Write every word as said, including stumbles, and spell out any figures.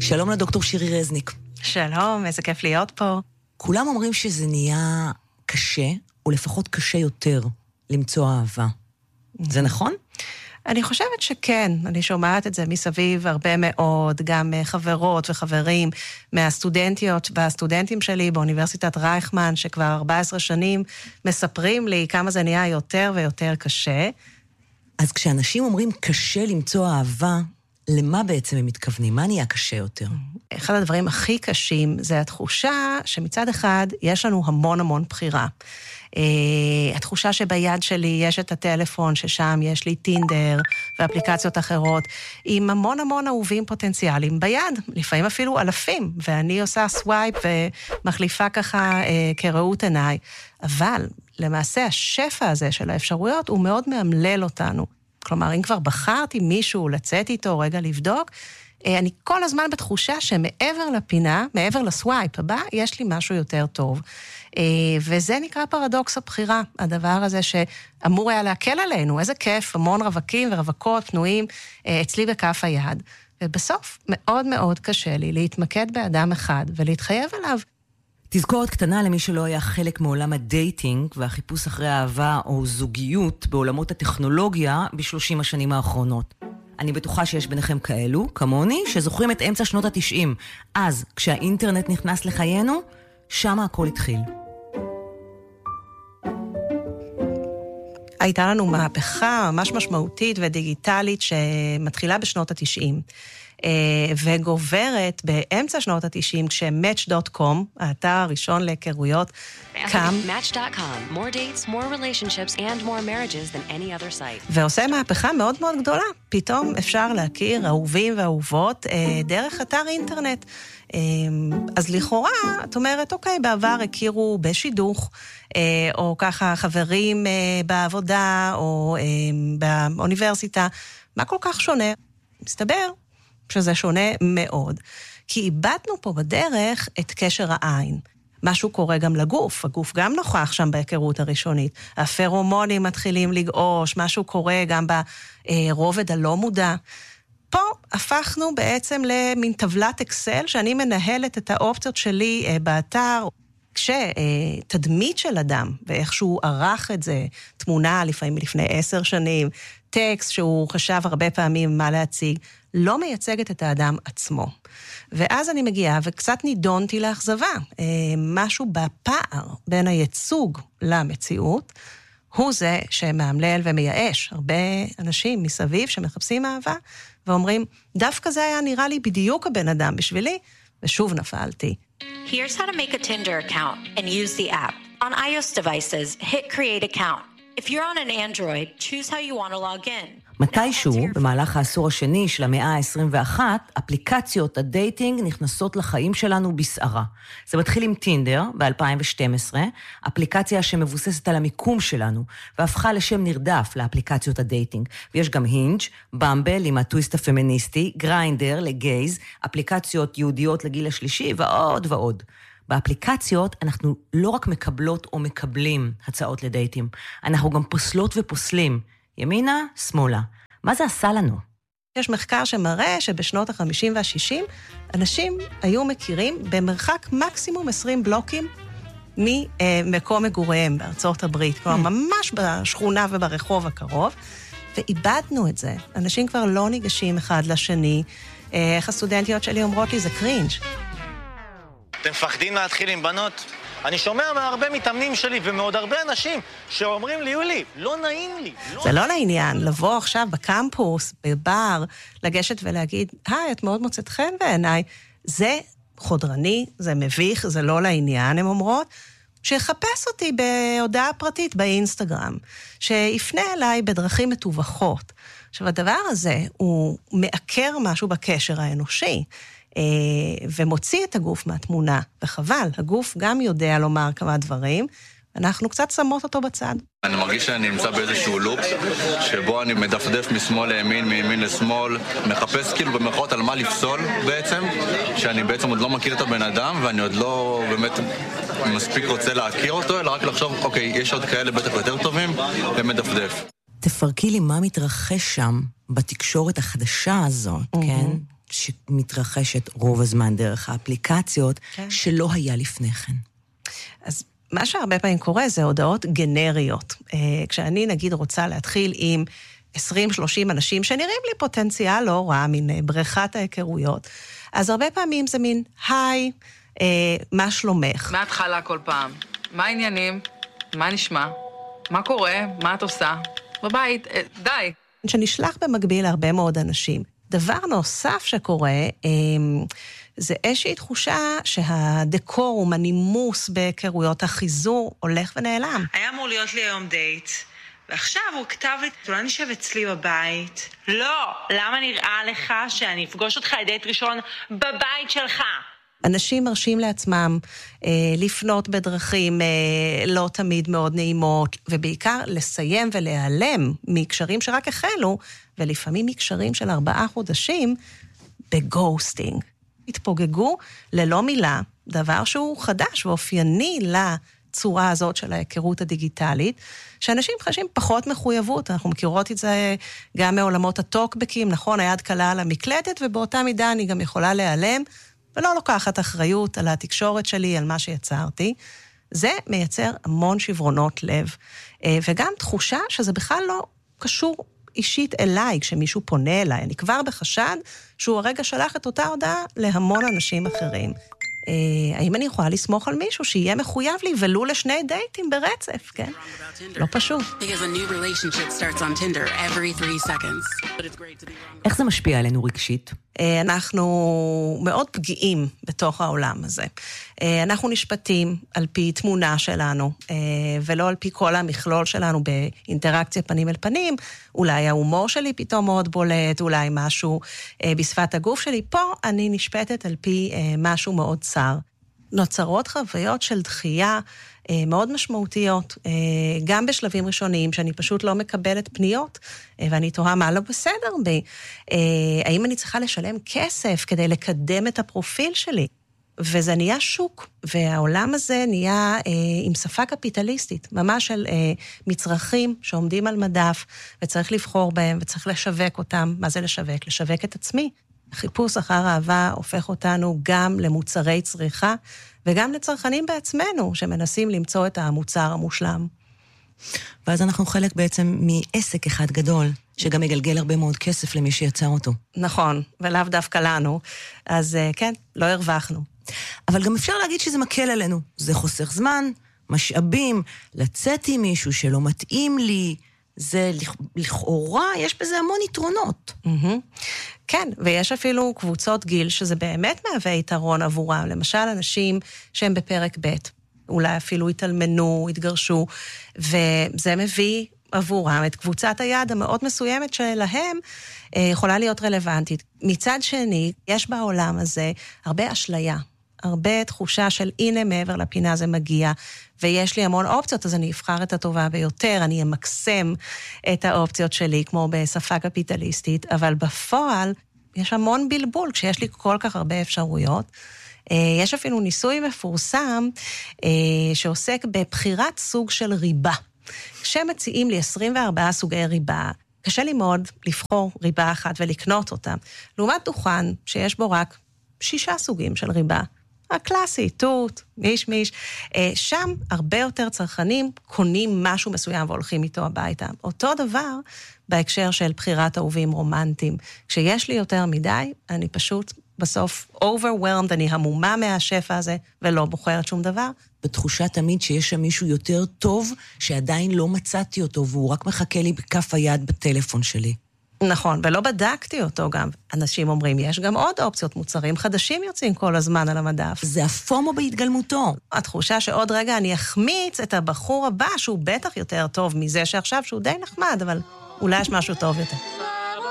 שלום לדוקטור שירי רזניק. שלום, איזה כיף להיות פה. כולם אומרים שזה נהיה קשה, או לפחות קשה יותר, למצוא אהבה. זה נכון? אני חושבת שכן, אני שומעת את זה מסביב הרבה מאוד, גם חברות וחברים מהסטודנטיות והסטודנטים שלי באוניברסיטת רייכמן, שכבר ארבע עשרה שנים מספרים לי כמה זה נהיה יותר ויותר קשה. אז כשאנשים אומרים קשה למצוא אהבה, למה בעצם הם מתכוונים? מה נהיה קשה יותר? אחד הדברים הכי קשים זה התחושה שמצד אחד יש לנו המון המון בחירה. Uh, התחושה שביד שלי יש את הטלפון, ששם יש לי טינדר ואפליקציות אחרות, עם המון המון אהובים פוטנציאליים ביד, לפעמים אפילו אלפים, ואני עושה סווייפ ומחליפה ככה uh, כראות עיניי. אבל למעשה השפע הזה של האפשרויות הוא מאוד מאמלל אותנו. כלומר, אם כבר בחרתי מישהו לצאת איתו רגע לבדוק, אני כל הזמן בתחושה שמעבר לפינה, מעבר לסווייפ הבא, יש לי משהו יותר טוב. וזה נקרא פרדוקס הבחירה, הדבר הזה שאמור היה להקל עלינו, איזה כיף, המון רווקים ורווקות פנויים אצלי בכף היד. ובסוף מאוד מאוד קשה לי להתמקד באדם אחד ולהתחייב עליו. תזכורת קטנה למי שלא היה חלק מעולם הדייטינג והחיפוש אחרי אהבה או זוגיות בעולמות הטכנולוגיה בשלושים השנים האחרונות. אני בטוחה שיש ביניכם כאלו, כמוני, שזוכרים את אמצע שנות התשעים. אז, כשהאינטרנט נכנס לחיינו, שם הכל התחיל. הייתה לנו מהפכה ממש משמעותית ודיגיטלית שמתחילה בשנות התשעים. וגוברת באמצע שנות התשעים, כש-מאץ' דוט קום, האתר הראשון להיכרויות, קם. מאץ' דוט קום, more dates, more relationships and more marriages than any other site. ועושה מהפכה מאוד מאוד גדולה. פתאום אפשר להכיר אהובים ואהובות דרך אתר אינטרנט. אז לכאורה, את אומרת, אוקיי, בעבר הכירו בשידוך, או ככה חברים בעבודה, או באוניברסיטה. מה כל כך שונה? מסתבר שזה שונה מאוד, כי איבדנו פה בדרך את קשר העין. משהו קורה גם לגוף, הגוף גם נוכח שם בהיכרות הראשונית, הפרומונים מתחילים לגעוש, משהו קורה גם ברובד הלא מודע. פה הפכנו בעצם למין טבלת אקסל, שאני מנהלת את האופציות שלי באתר, כשתדמית של אדם, ואיך שהוא ערך את זה, תמונה לפעמים לפני עשר שנים, טקסט שהוא חשב הרבה פעמים מה להציג, לא מייצגת את האדם עצמו. ואז אני מגיעה וקצת נידונתי לאכזבה. משהו בפער בין הייצוג למציאות, הוא זה שמאמלל ומייאש. הרבה אנשים מסביב שמחפשים אהבה, ואומרים, דווקא זה היה נראה לי בדיוק הבן אדם בשבילי, ושוב נפלתי. Here's how to make a Tinder account and use the app. On iOS devices, hit create account. If you're on an Android, choose how you want to log in. מתישהו, במהלך העשור השני של המאה ה-עשרים ואחת, אפליקציות הדייטינג נכנסות לחיים שלנו בסערה. זה מתחיל עם טינדר ב-אלפיים ושתים עשרה, אפליקציה שמבוססת על המיקום שלנו, והפכה לשם נרדף לאפליקציות הדייטינג. ויש גם הינג', במבל עם הטוויסט הפמיניסטי, גריינדר לגייז, אפליקציות יהודיות לגיל השלישי ועוד ועוד. באפליקציות אנחנו לא רק מקבלות או מקבלים הצעות לדייטים, אנחנו גם פוסלות ופוסלים, ימינה, שמאלה. מה זה עשה לנו? יש מחקר שמראה שבשנות ה-חמישים וה-שישים, אנשים היו מכירים במרחק מקסימום עשרים בלוקים ממקום מגוריהם בארצות הברית, כלומר ממש בשכונה וברחוב הקרוב, ואיבדנו את זה. אנשים כבר לא ניגשים אחד לשני. איך הסטודנטיות שלי אומרות לי, זה קרינג'. אתם מפחדים להתחיל עם בנות? אני שומע מהרבה מתאמנים שלי ומעוד הרבה אנשים שאומרים לי, יולי, לא נעים לי. לא... זה לא לעניין, לבוא עכשיו בקמפוס, בבר, לגשת ולהגיד, היי, את מאוד מוצאת חן בעיניי. זה חודרני, זה מביך, זה לא לעניין, הן אומרות, שיחפש אותי בהודעה פרטית באינסטגרם, שיפנה אליי בדרכים מתווכות. עכשיו, הדבר הזה הוא מעקר משהו בקשר האנושי, ומוציא את הגוף מהתמונה, וחבל, הגוף גם יודע לומר כמה דברים, אנחנו קצת שמות אותו בצד. אני מרגיש שאני נמצא באיזשהו לופ, שבו אני מדפדף משמאל לימין, מימין לשמאל, מחפש כאילו במרכאות על מה לפסול בעצם, שאני בעצם עוד לא מכיר את הבן אדם, ואני עוד לא באמת מספיק רוצה להכיר אותו, אלא רק לחשוב, אוקיי, יש עוד כאלה בטח יותר טובים, ומדפדף. תפרקי לי מה מתרחש שם בתקשורת החדשה הזאת, כן? שמתרחשת רוב הזמן דרך האפליקציות, כן. שלא היה לפני כן. אז מה שהרבה פעמים קורה זה הודעות גנריות. כשאני נגיד רוצה להתחיל עם עשרים שלושים אנשים שנראים לי פוטנציאל לא רע, מין בריכת ההיכרויות, אז הרבה פעמים זה מין, היי, מה שלומך? מההתחלה כל פעם. מה העניינים? מה נשמע? מה קורה? מה את עושה? בבית, די. שנשלח במקביל להרבה מאוד אנשים. דבר נוסף שקורה, זה איזושהי תחושה שהדקורום, הנימוס בהיכרויות, החיזור, הולך ונעלם. היה אמור להיות לי היום דייט, ועכשיו הוא כתב לי, אולי נשב אצלי בבית? לא, למה נראה לך שאני אפגוש אותך לדייט ראשון בבית שלך? אנשים מרשים לעצמם אה, לפנות בדרכים אה, לא תמיד מאוד נעימות, ובעיקר לסיים ולהיעלם מקשרים שרק החלו, ולפעמים מקשרים של ארבעה חודשים, בגוסטינג. התפוגגו ללא מילה, דבר שהוא חדש ואופייני לצורה הזאת של ההיכרות הדיגיטלית, שאנשים חשים פחות מחויבות, אנחנו מכירות את זה גם מעולמות הטוקבקים, נכון, היד קלה על המקלדת, ובאותה מידה אני גם יכולה להיעלם, ולא לוקחת אחריות על התקשורת שלי, על מה שיצרתי. זה מייצר המון שברונות לב, וגם תחושה שזה בכלל לא קשור אישית אליי, כשמישהו פונה אליי. אני כבר בחשד שהוא הרגע שלח את אותה הודעה להמון אנשים אחרים. האם אני יכולה לסמוך על מישהו שיהיה מחויב לי ולו לשני דייטים ברצף, כן? לא פשוט. איך זה משפיע עלינו רגשית? אנחנו מאוד פגיעים בתוך העולם הזה. אנחנו נשפטים על פי תמונה שלנו, ולא על פי כל המכלול שלנו באינטראקציה פנים אל פנים. אולי ההומור שלי פתאום מאוד בולט, אולי משהו בשפת הגוף שלי. פה אני נשפטת על פי משהו מאוד צר. נוצרות חוויות של דחייה מאוד משמעותיות, גם בשלבים ראשוניים, שאני פשוט לא מקבלת פניות, ואני תוהה מה לא בסדר בי. האם אני צריכה לשלם כסף כדי לקדם את הפרופיל שלי? וזה נהיה שוק, והעולם הזה נהיה עם שפה קפיטליסטית, ממש של מצרכים שעומדים על מדף, וצריך לבחור בהם, וצריך לשווק אותם. מה זה לשווק? לשווק את עצמי. החיפוש אחר אהבה הופך אותנו גם למוצרי צריכה, וגם לצרכנים בעצמנו, שמנסים למצוא את המוצר המושלם. ואז אנחנו חלק בעצם מעסק אחד גדול, שגם מגלגל הרבה מאוד כסף למי שיצר אותו. נכון, ולאו דווקא לנו. אז כן, לא הרווחנו. אבל גם אפשר להגיד שזה מקל עלינו. זה חוסך זמן, משאבים, לצאת עם מישהו שלא מתאים לי, זה לכאורה, יש בזה המון יתרונות. כן, ויש אפילו קבוצות גיל שזה באמת מהווה יתרון עבורם. למשל, אנשים שהם בפרק ב', אולי אפילו התאלמנו, התגרשו, וזה מביא עבורם את קבוצת היד המאוד מסוימת שלהם יכולה להיות רלוונטית. מצד שני, יש בעולם הזה הרבה אשליה, הרבה תחושה של הנה מעבר לפינה זה מגיע, ויש לי המון אופציות, אז אני אבחר את הטובה ביותר, אני אמקסם את האופציות שלי, כמו בשפה קפיטליסטית, אבל בפועל יש המון בלבול, כשיש לי כל כך הרבה אפשרויות. יש אפילו ניסוי מפורסם, שעוסק בבחירת סוג של ריבה. כשמציעים לי עשרים וארבעה סוגי ריבה, קשה לי מאוד לבחור ריבה אחת ולקנות אותה. לעומת דוכן שיש בו רק שישה סוגים של ריבה, הקלאסי, תות, מיש מיש, שם הרבה יותר צרכנים קונים משהו מסוים והולכים איתו הביתה. אותו דבר בהקשר של בחירת אהובים רומנטיים. כשיש לי יותר מדי, אני פשוט בסוף overwhelmed, אני המומה מהשפע הזה ולא בוחרת שום דבר. בתחושה תמיד שיש שם מישהו יותר טוב שעדיין לא מצאתי אותו והוא רק מחכה לי בכף היד בטלפון שלי. נכון, ולא בדקתי אותו גם. אנשים אומרים, יש גם עוד אופציות, מוצרים חדשים יוצאים כל הזמן על המדף. זה הפומו בהתגלמותו. התחושה שעוד רגע אני אחמיץ את הבחור הבא, שהוא בטח יותר טוב מזה שעכשיו, שהוא די נחמד, אבל אולי יש משהו טוב יותר.